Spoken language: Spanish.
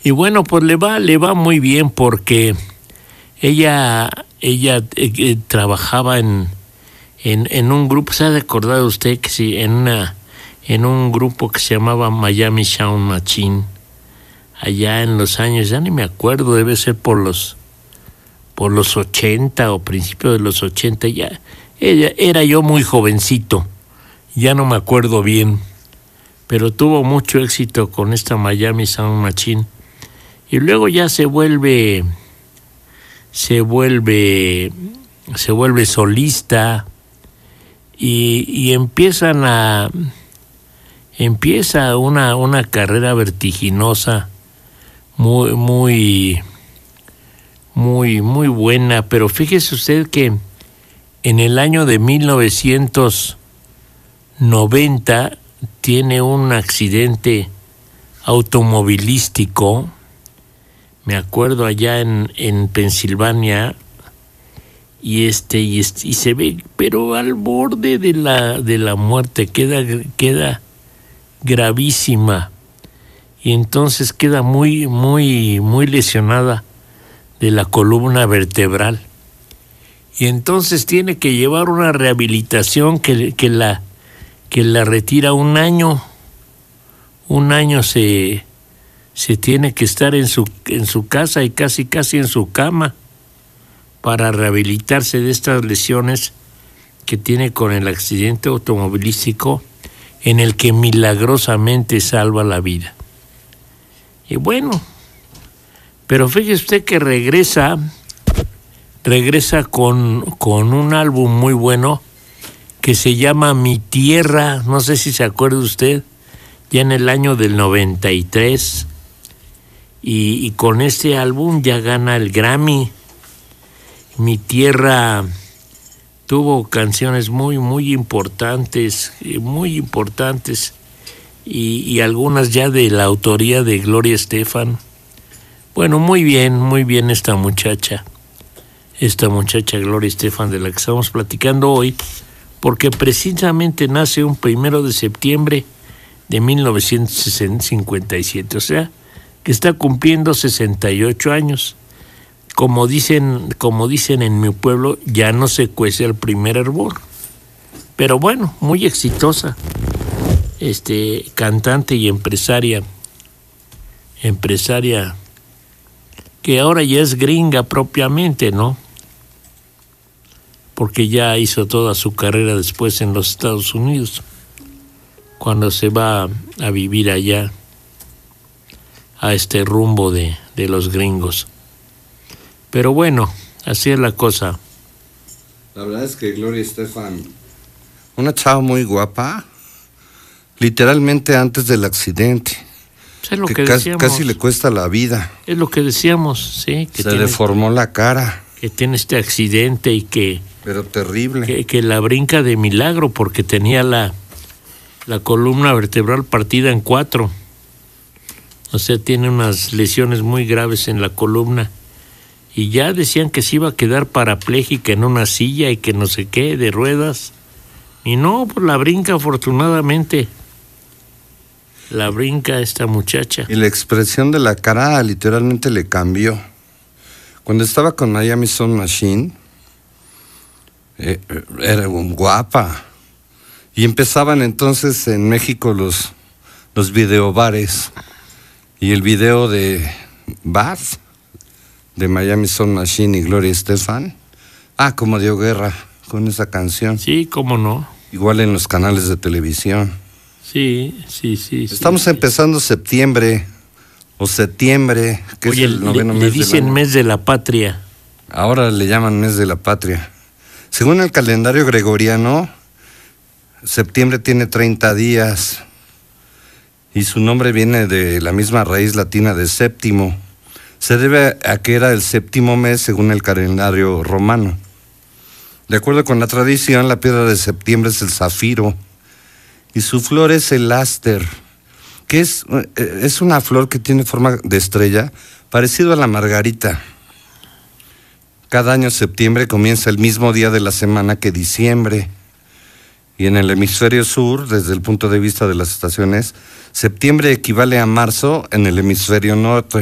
Y bueno, pues le va muy bien porque ella trabajaba en un grupo. ¿Se ha recordado usted que sí, en un grupo que se llamaba Miami Sound Machine, allá en los años, ya ni me acuerdo, debe ser por los 80 o principios de los 80, ya era yo muy jovencito, ya no me acuerdo bien, pero tuvo mucho éxito con esta Miami Sound Machine. Y luego ya se vuelve solista y empieza una carrera vertiginosa muy buena. Pero fíjese usted que en el año de 1990 tiene un accidente automovilístico, me acuerdo, allá en Pensilvania, y se ve, pero al borde de la muerte, queda gravísima, y entonces queda muy lesionada de la columna vertebral, y entonces tiene que llevar una rehabilitación que la retira un año. Se tiene que estar en su casa y casi en su cama para rehabilitarse de estas lesiones que tiene con el accidente automovilístico, en el que milagrosamente salva la vida. Y bueno, pero fíjese usted que regresa con un álbum muy bueno que se llama Mi Tierra, no sé si se acuerda usted, ya en el año del 93, y con este álbum ya gana el Grammy. Mi Tierra tuvo canciones muy importantes, y algunas ya de la autoría de Gloria Estefan. Bueno, muy bien esta muchacha Gloria Estefan, de la que estamos platicando hoy, porque precisamente nace un 1 de septiembre de 1957, o sea, que está cumpliendo 68 años. Como dicen en mi pueblo, ya no se cuece el primer hervor. Pero bueno, muy exitosa, cantante y empresaria que ahora ya es gringa propiamente, ¿no? Porque ya hizo toda su carrera después en los Estados Unidos, cuando se va a vivir allá, a este rumbo de los gringos. Pero bueno, así es la cosa. La verdad es que Gloria Estefan, una chava muy guapa, literalmente antes del accidente. Es lo que decíamos. Casi le cuesta la vida. Es lo que decíamos, sí. Que se deformó la cara. Que tiene este accidente y que... Pero terrible. Que la brinca de milagro, porque tenía la columna vertebral partida en 4. O sea, tiene unas lesiones muy graves en la columna. Y ya decían que se iba a quedar parapléjica en una silla y que no sé qué, de ruedas. Y no, pues la brinca afortunadamente. La brinca esta muchacha. Y la expresión de la cara literalmente le cambió. Cuando estaba con Miami Sound Machine, era guapa. Y empezaban entonces en México los videobares. Y el video de Bar, de Miami Sound Machine y Gloria Estefan, como dio guerra con esa canción. Sí, cómo no. Igual en los canales de televisión. Sí. Estamos empezando septiembre, que oye, es el noveno mes. Le dicen mes de la patria. Ahora le llaman mes de la patria. Según el calendario gregoriano, septiembre tiene 30 días y su nombre viene de la misma raíz latina de séptimo. Se debe a que era el séptimo mes según el calendario romano. De acuerdo con la tradición, la piedra de septiembre es el zafiro y su flor es el áster, que es una flor que tiene forma de estrella, parecido a la margarita. Cada año septiembre comienza el mismo día de la semana que diciembre. Y en el hemisferio sur, desde el punto de vista de las estaciones, septiembre equivale a marzo en el hemisferio norte.